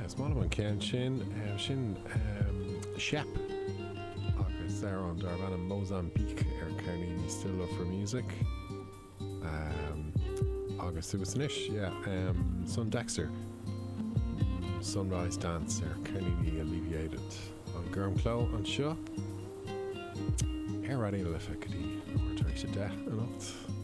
Smála an cén sin Shep agus ar an Darban in Mozambique Carnegie Still Love for Music agus it was an ish Son Dexter Sunrise Dance Carnegie Alleviated an Gurm Clow an seo Radiola Ficadi or Tracy Death and all